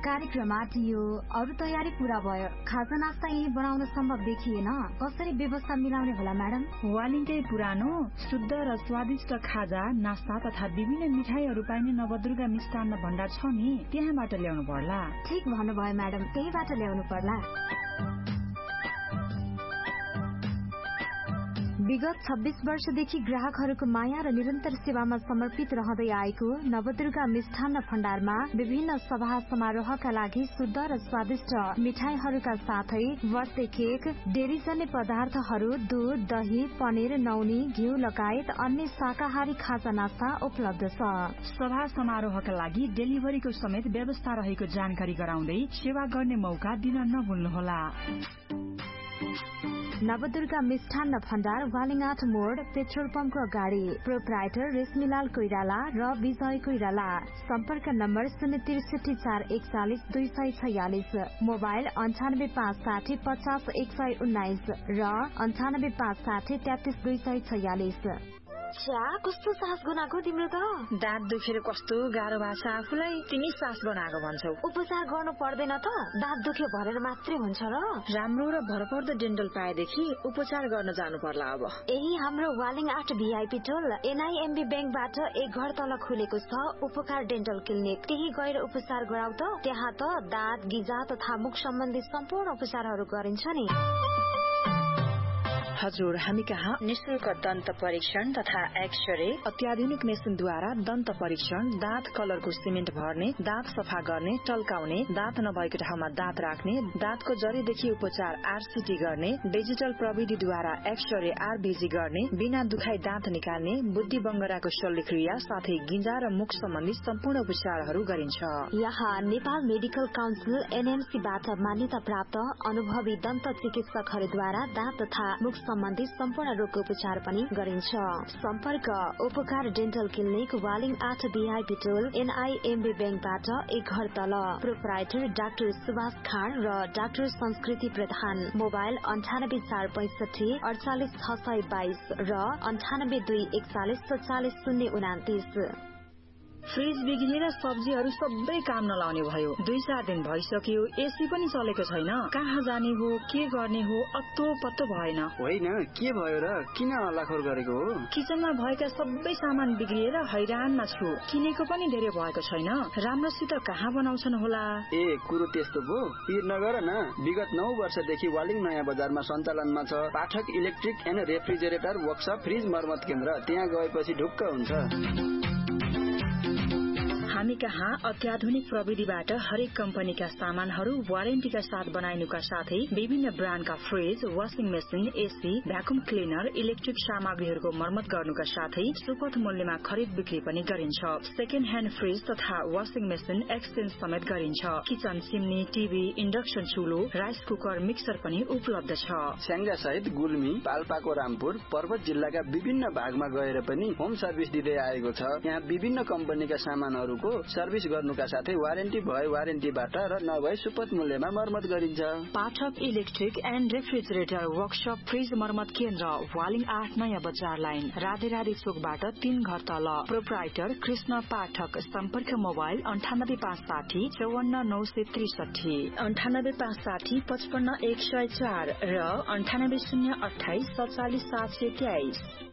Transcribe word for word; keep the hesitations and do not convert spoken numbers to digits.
कार्यक्रम आटियो, अरू तयारी पूरा भयो। खाजा नास्ता यही बनाउन सम्भव देखिएन, कसरी व्यवस्था मिलाउने होला म्याडम? वालिङकै पुरानो शुद्ध र स्वादिष्ट खाजा नास्ता तथा विभिन्न मिठाईहरू पाइने नवदुर्गा मिष्टान्न भण्डार छ नि, त्यहाँबाट ल्याउनु पर्ला। ठीक भन्नुभयो म्याडम, त्यहीबाट ल्याउनु पर्ला। विगत छब्बीस वर्षदेखि ग्राहकहरूको माया र निरन्तर सेवामा समर्पित रहँदै आएको नवदुर्गा मिष्ठान्न भण्डारमा विभिन्न सभा समारोहका लागि शुद्ध र स्वादिष्ट मिठाईहरूका साथै बर्थडे केक, डेरीजन्य पदार्थहरू, दूध, दही, पनिर, नौनी, घिउ लगायत अन्य शाकाहारी खाजा नास्ता उपलब्ध छ। सभा समारोहका लागि डेलिभरीको समेत व्यवस्था रहेको जानकारी गराउँदै सेवा गर्ने मौका दिन नभुल्नुहोला। नवदुर्गा मिष्ठान्न भण्डार, वालिङाट मोड, पेट्रोल पम्पको अगाडि। प्रोप्राइटर रेशमीलाल कोइराला र विजय कोइराला। सम्पर्क नम्बर शून्य त्रिसठी चार एकचालिस दुई सय छयालिस, मोबाइल अन्ठानब्बे पाँच साठी पचास एक सय उन्नाइस र अन्ठानब्बे पाँच साठी तेत्तिस दुई सय छयालिस। चा कस्तो सास बनाएको तिम्रो त? दाँत दुखेर कस्तो गाह्रो भएको छ आफूलाई, तिमी सास बनाएको भन्छौ। उपचार गर्नु पर्दैन त? दाँत दुख्यो भनेर मात्रै हुन्छ र? राम्रो र भरपर्दो डेन्टल पाएदेखि उपचार गर्न जानु पर्ला अब। यही हाम्रो वालिङ आठ भिआइपी टोल एनआईएमबी ब्याङ्कबाट एक घर तल खुलेको छ उपकार डेन्टल क्लिनिक। त्यही गएर उपचार गराउ त। त्यहाँ त दाँत, गिजा तथा मुख सम्बन्धी सम्पूर्ण उपचारहरू गरिन्छ नि। हजुर, हामी कहाँ निशुल्क दन्त परीक्षण तथा एक्सरे, अत्याधुनिक मेसिनद्वारा दन्त परीक्षण, दाँत कलरको सिमेन्ट भर्ने, दाँत सफा गर्ने, टल्काउने, दाँत नभएको ठाउँमा दाँत राख्ने, दाँतको जरीदेखि उपचार आरसीटी गर्ने, डिजिटल प्रविधिद्वारा एक्सरे आरबीजी गर्ने, बिना दुखाई दाँत निकाल्ने, बुद्धि बङ्गराको शल्यक्रिया साथै गिजा र मुख सम्बन्धी सम्पूर्ण उपचारहरू गरिन्छ। यहाँ नेपाल मेडिकल काउन्सिल एनएमसीबाट मान्यता प्राप्त अनुभवी दन्त चिकित्सकहरूद्वारा दाँत तथा मुख सम्बन्धी सम्पूर्ण रोगको उपचार पनि गरिन्छ। सम्पर्क उपकार डेन्टल क्लिनिक, वालिङ आठ भिआइपी टोल एनआईएमबी ब्याङ्कबाट एक घर तल। प्रोप्राइटर डाक्टर सुभाष खान र डाक्टर संस्कृति प्रधान। मोबाइल अन्ठानब्बे चार पैंसठी अडचालिस छ सय बाइस र अन्ठानब्बे दुई एकचालिस सत्तालिस शून्य उनातिस। फ्रिज बिग्रिएर सब्जीहरू सबै काम नलाउने भयो। दुई चार दिन भइसक्यो, एसी पनि चलेको छैन। कहाँ जाने हो, के गर्ने हो, अत्तो पत्तो भएन। होइन, के भयो र? किन हल्लाखोर गरेको हो? किचनमा भएका सबै सामान बिग्रिएर हैरानमा छु। किनेको पनि धेरै भएको छैन। राम्रोसित कहाँ बनाउँछन् होला? ए, कुरो त्यस्तो पो? पिर नगर न। विगत नौ वर्षदेखि वालिङ नयाँ बजारमा सञ्चालनमा छ पाठक electric and refrigerator workshop fridge मर्मत केन्द्र। त्यहाँ गएपछि ढुक्क हुन्छ। हामी कहाँ अत्याधुनिक प्रविधिबाट हरेक कम्पनीका सामानहरू वारेन्टीका साथ बनाइनुका साथै विभिन्न ब्रान्डका fridge, washing machine, AC, vacuum cleaner, electric सामग्रीहरूको मर्मत गर्नुका साथै सुपथ मूल्यमा खरिद बिक्री पनि गरिन्छ। सेकेन्ड ह्यान्ड फ्रिज तथा वाशिङ मेसिन एक्सचेन्ज समेत गरिन्छ। Kitchen chimney, TV, induction चुलो, rice cooker, mixer पनि उपलब्ध छ। स्याङ्जा सहित गुल्मी, पाल्पाको रामपुर, पर्वत जिल्लाका विभिन्न भागमा गएर पनि होम सर्भिस दिँदै आएको छ। यहाँ विभिन्न कम्पनीका सामानहरू सर्भिस गर्नुका साथै वारेन्टी भए वारेन्टीबाट र नभए सुपथ मूल्यमा मर्मत गरिन्छ। पाठक electric and refrigerator workshop fridge मर्मत केन्द्र, वालिङ आठ नयाँ बजार लाइन, राधे राधे चोकबाट तीन घर तल। प्रोप्राइटर कृष्ण पाठक। सम्पर्क मोबाइल अन्ठानब्बे पाँच साठी चौवन्न नौ सय त्रिसठी, अन्ठानब्बे पाँच साठी पचपन्न एक सय चार र अन्ठानब्बे शून्य अठाइस सत्तालिस सात सय तेइस।